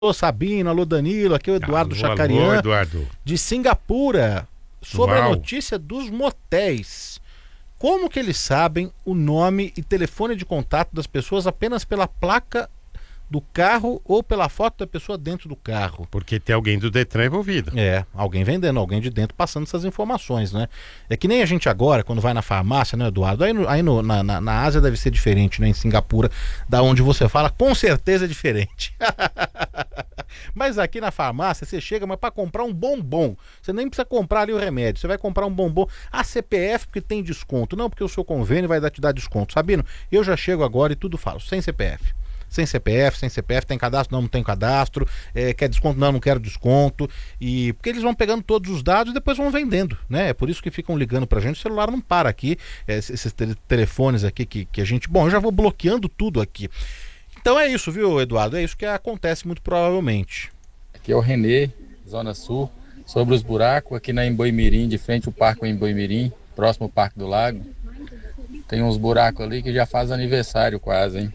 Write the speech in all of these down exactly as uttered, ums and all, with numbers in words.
Alô Sabino, alô Danilo, aqui é o Eduardo Alô, Chacarian, alô, Eduardo. de Singapura, sobre Uau. a notícia dos motéis. Como que eles sabem o nome e telefone de contato das pessoas apenas pela placa do carro ou pela foto da pessoa dentro do carro? Porque tem alguém do Detran envolvido. É, alguém vendendo, alguém de dentro passando essas informações, né? É que nem a gente agora, quando vai na farmácia, né, Eduardo? Aí, no, aí no, na, na, na Ásia deve ser diferente, né? Em Singapura, da onde você fala, com certeza é diferente. Mas aqui na farmácia, você chega, mas para comprar um bombom. Você nem precisa comprar ali o remédio. Você vai comprar um bombom. A C P F porque tem desconto. Não, porque o seu convênio vai dar, te dar desconto. Sabino, eu já chego agora e tudo falo, sem C P F. Sem C P F, sem C P F, tem cadastro? Não, não tem cadastro. É, quer desconto? Não, não quero desconto. E porque eles vão pegando todos os dados e depois vão vendendo, né? É por isso que ficam ligando pra gente. O celular não para aqui. É, esses tele, telefones aqui que, que a gente... Bom, eu já vou bloqueando tudo aqui. Então é isso, viu, Eduardo? É isso que acontece muito provavelmente. Aqui é o Renê, Zona Sul, sobre os buracos, aqui na Emboimirim, de frente ao Parque Emboimirim, próximo ao Parque do Lago. Tem uns buracos ali que já faz aniversário quase, hein?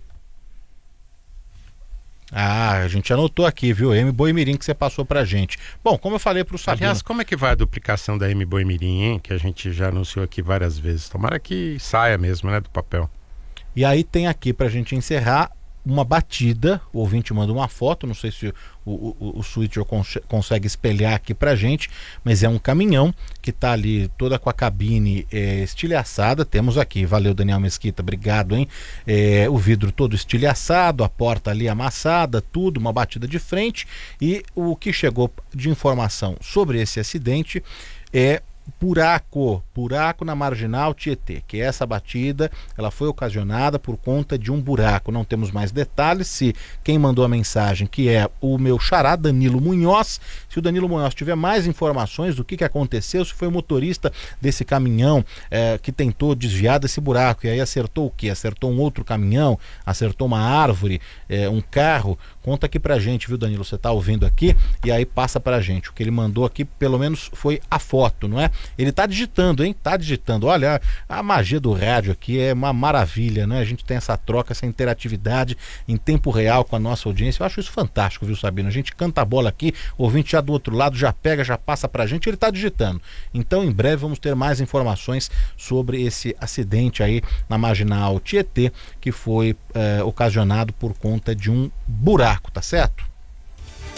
Ah, a gente anotou aqui, viu? M Boimirim que você passou pra gente. Bom, como eu falei pro Sabino... Aliás, como é que vai a duplicação da M Boimirim, hein? Que a gente já anunciou aqui várias vezes. Tomara que saia mesmo, né, do papel. E aí tem aqui pra gente encerrar uma batida, o ouvinte manda uma foto, não sei se o, o, o Switcher cons consegue espelhar aqui pra gente, mas é um caminhão que tá ali toda com a cabine é, estilhaçada, temos aqui, valeu Daniel Mesquita, obrigado, hein, é, o vidro todo estilhaçado, a porta ali amassada, tudo, uma batida de frente, e o que chegou de informação sobre esse acidente é buraco, buraco na marginal Tietê, que essa batida ela foi ocasionada por conta de um buraco. Não temos mais detalhes. Se quem mandou a mensagem, que é o meu xará Danilo Munhoz, se o Danilo Munhoz tiver mais informações do que, que aconteceu, se foi o motorista desse caminhão é, que tentou desviar desse buraco e aí acertou o que? Acertou um outro caminhão, acertou uma árvore, é, um carro, conta aqui pra gente, viu, Danilo? Você tá ouvindo aqui e aí passa pra gente. O que ele mandou aqui pelo menos foi a foto, não é? Ele tá digitando, hein? Tá digitando. Olha, a magia do rádio aqui é uma maravilha, né? A gente tem essa troca, essa interatividade em tempo real com a nossa audiência. Eu acho isso fantástico, viu, Sabino? A gente canta a bola aqui, o ouvinte já do outro lado já pega, já passa pra gente, ele tá digitando. Então, em breve vamos ter mais informações sobre esse acidente aí na marginal Tietê, que foi eh, ocasionado por conta de um buraco, tá certo?